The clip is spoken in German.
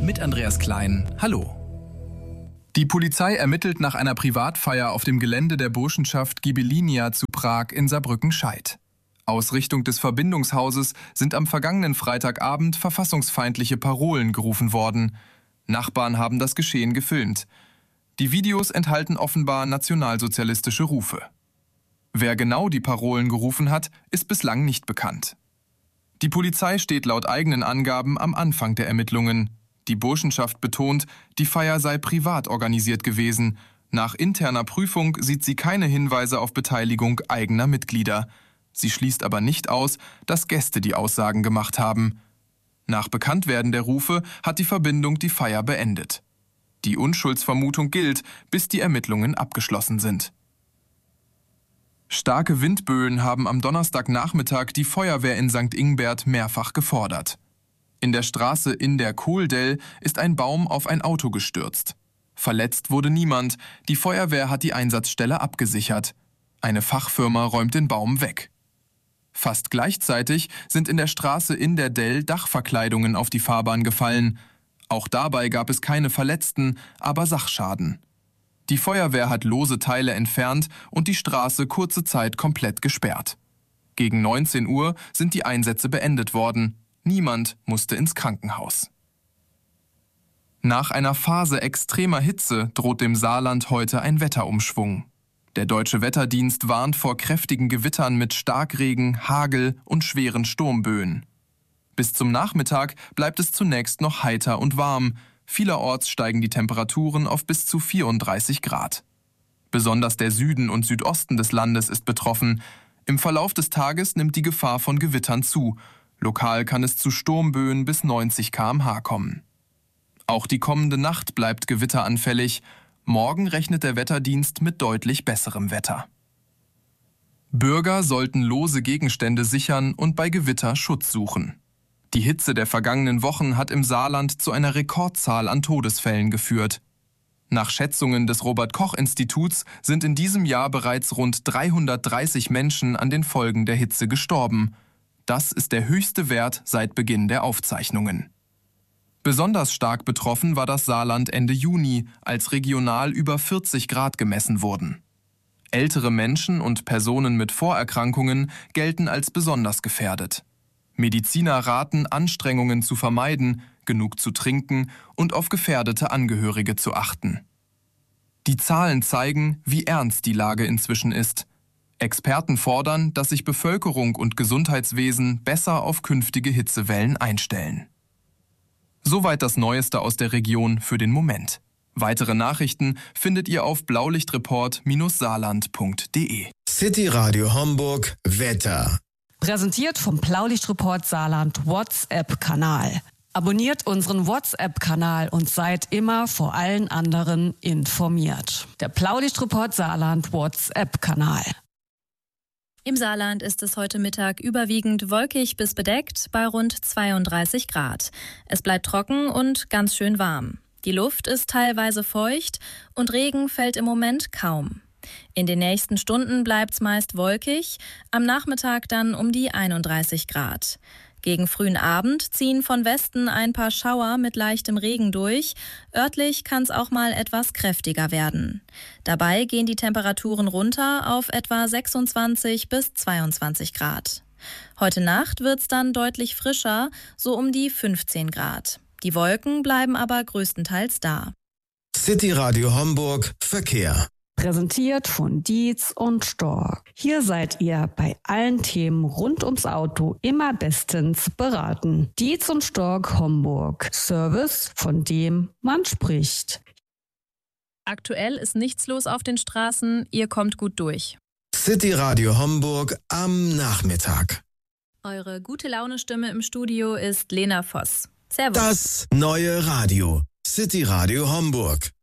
mit Andreas Klein. Hallo. Die Polizei ermittelt nach einer Privatfeier auf dem Gelände der Burschenschaft Ghibellinia zu Prag in Saarbrücken-Scheid. Aus Richtung des Verbindungshauses sind am vergangenen Freitagabend verfassungsfeindliche Parolen gerufen worden. Nachbarn haben das Geschehen gefilmt. Die Videos enthalten offenbar nationalsozialistische Rufe. Wer genau die Parolen gerufen hat, ist bislang nicht bekannt. Die Polizei steht laut eigenen Angaben am Anfang der Ermittlungen. Die Burschenschaft betont, die Feier sei privat organisiert gewesen. Nach interner Prüfung sieht sie keine Hinweise auf Beteiligung eigener Mitglieder. Sie schließt aber nicht aus, dass Gäste die Aussagen gemacht haben. Nach Bekanntwerden der Rufe hat die Verbindung die Feier beendet. Die Unschuldsvermutung gilt, bis die Ermittlungen abgeschlossen sind. Starke Windböen haben am Donnerstagnachmittag die Feuerwehr in St. Ingbert mehrfach gefordert. In der Straße in der Kohldell ist ein Baum auf ein Auto gestürzt. Verletzt wurde niemand, die Feuerwehr hat die Einsatzstelle abgesichert. Eine Fachfirma räumt den Baum weg. Fast gleichzeitig sind in der Straße in der Dell Dachverkleidungen auf die Fahrbahn gefallen. Auch dabei gab es keine Verletzten, aber Sachschaden. Die Feuerwehr hat lose Teile entfernt und die Straße kurze Zeit komplett gesperrt. Gegen 19 Uhr sind die Einsätze beendet worden. Niemand musste ins Krankenhaus. Nach einer Phase extremer Hitze droht dem Saarland heute ein Wetterumschwung. Der Deutsche Wetterdienst warnt vor kräftigen Gewittern mit Starkregen, Hagel und schweren Sturmböen. Bis zum Nachmittag bleibt es zunächst noch heiter und warm. Vielerorts steigen die Temperaturen auf bis zu 34 Grad. Besonders der Süden und Südosten des Landes ist betroffen. Im Verlauf des Tages nimmt die Gefahr von Gewittern zu. Lokal kann es zu Sturmböen bis 90 km/h kommen. Auch die kommende Nacht bleibt gewitteranfällig. Morgen rechnet der Wetterdienst mit deutlich besserem Wetter. Bürger sollten lose Gegenstände sichern und bei Gewitter Schutz suchen. Die Hitze der vergangenen Wochen hat im Saarland zu einer Rekordzahl an Todesfällen geführt. Nach Schätzungen des Robert-Koch-Instituts sind in diesem Jahr bereits rund 330 Menschen an den Folgen der Hitze gestorben. Das ist der höchste Wert seit Beginn der Aufzeichnungen. Besonders stark betroffen war das Saarland Ende Juni, als regional über 40 Grad gemessen wurden. Ältere Menschen und Personen mit Vorerkrankungen gelten als besonders gefährdet. Mediziner raten, Anstrengungen zu vermeiden, genug zu trinken und auf gefährdete Angehörige zu achten. Die Zahlen zeigen, wie ernst die Lage inzwischen ist. Experten fordern, dass sich Bevölkerung und Gesundheitswesen besser auf künftige Hitzewellen einstellen. Soweit das Neueste aus der Region für den Moment. Weitere Nachrichten findet ihr auf blaulichtreport-saarland.de. City Radio Homburg Wetter. Präsentiert vom Blaulichtreport Saarland WhatsApp-Kanal. Abonniert unseren WhatsApp-Kanal und seid immer vor allen anderen informiert. Der Blaulichtreport Saarland WhatsApp-Kanal. Im Saarland ist es heute Mittag überwiegend wolkig bis bedeckt bei rund 32 Grad. Es bleibt trocken und ganz schön warm. Die Luft ist teilweise feucht und Regen fällt im Moment kaum. In den nächsten Stunden bleibt es meist wolkig, am Nachmittag dann um die 31 Grad. Gegen frühen Abend ziehen von Westen ein paar Schauer mit leichtem Regen durch. Örtlich kann es auch mal etwas kräftiger werden. Dabei gehen die Temperaturen runter auf etwa 26 bis 22 Grad. Heute Nacht wird es dann deutlich frischer, so um die 15 Grad. Die Wolken bleiben aber größtenteils da. City Radio Homburg Verkehr. Präsentiert von Dietz und Stork. Hier seid ihr bei allen Themen rund ums Auto immer bestens beraten. Dietz und Stork Homburg. Service, von dem man spricht. Aktuell ist nichts los auf den Straßen, ihr kommt gut durch. City Radio Homburg am Nachmittag. Eure gute Laune-Stimme im Studio ist Lena Voss. Servus. Das neue Radio. City Radio Homburg.